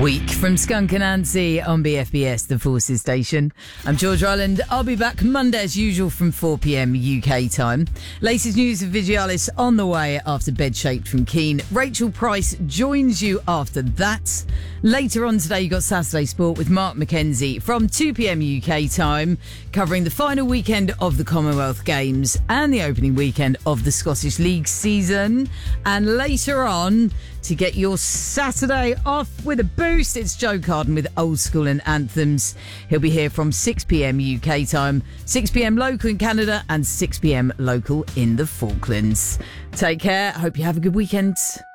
Week from Skunk and Nancy on BFBS, the Forces Station. I'm George Ryland. I'll be back Monday as usual from 4pm UK time. Latest news of Vigialis on the way after Bed Shaped from Keane. Rachel Price joins you after that. Later on today, you got Saturday Sport with Mark McKenzie from 2pm UK time, covering the final weekend of the Commonwealth Games and the opening weekend of the Scottish League season. And later on, to get your Saturday off with a boost, it's Joe Carden with Old School and Anthems. He'll be here from 6pm UK time, 6pm local in Canada and 6pm local in the Falklands. Take care. Hope you have a good weekend.